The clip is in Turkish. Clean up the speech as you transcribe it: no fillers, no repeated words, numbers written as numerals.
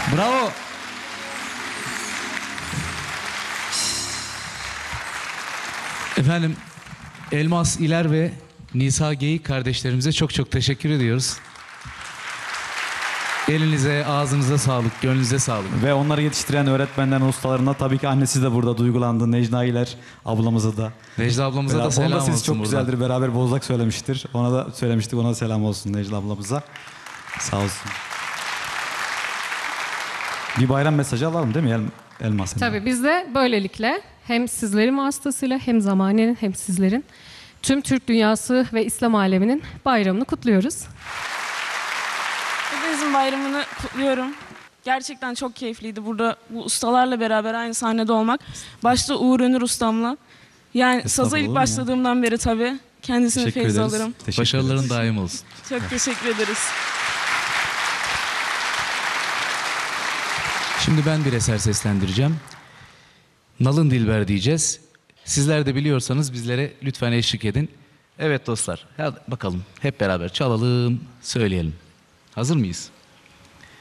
Bravo. Efendim, Elmas İler ve Nisa Geyik kardeşlerimize çok çok teşekkür ediyoruz. Elinize, ağzınıza sağlık, gönlünüze sağlık. Ve onları yetiştiren öğretmenlerin, ustalarına tabii ki annesi de burada duygulandı. Necla İler ablamıza da. Necla ablamıza da selam Onun da olsun sesi çok buradan. güzeldir. Beraber Bozlak söylemiştir. Ona da söylemiştik. Ona da selam olsun Necla ablamıza. Sağ olsun. Bir bayram mesajı alalım değil mi Elmas? Tabii biz de böylelikle hem sizlerin vasıtasıyla hem zamanenin hem sizlerin tüm Türk dünyası ve İslam aleminin bayramını kutluyoruz. Hepinizin bayramını kutluyorum. Gerçekten çok keyifliydi burada bu ustalarla beraber aynı sahnede olmak. Başta Uğur Önür ustamla. Yani saza ilk başladığımdan beri tabii kendisine Teşekkür feyiz ederiz. alırım. Teşekkür Başarıların ederiz. daim olsun. Çok teşekkür ederiz. Şimdi ben bir eser seslendireceğim. Nalın Dilber diyeceğiz. Sizler de biliyorsanız bizlere lütfen eşlik edin. Evet dostlar, hadi bakalım hep beraber çalalım, söyleyelim. Hazır mıyız?